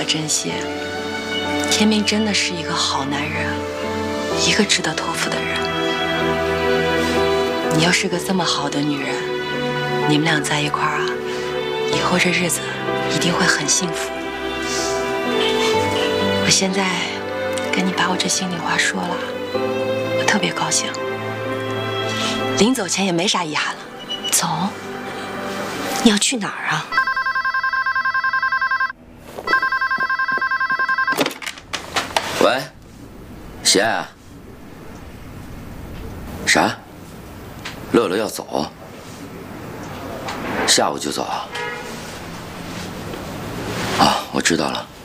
珍惜。天明真的是一个好男人，一个值得托付的人。你要是个这么好的女人，你们俩在一块儿啊，以后这日子一定会很幸福。我现在跟你把我这心里话说了，我特别高兴。临走前也没啥遗憾了。走？你要去哪儿啊？ 喂，喜爱啊？啥？乐乐要走？下午就走啊？啊，我知道了。